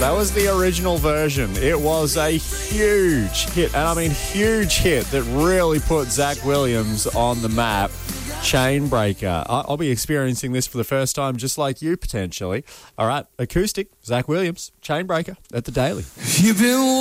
That was the original version. It was a huge hit, and I mean huge hit that really put Zach Williams on the map. Chainbreaker. I'll be experiencing this for the first time, just like you potentially. All right, acoustic, Zach Williams, Chainbreaker at the Daily. You've been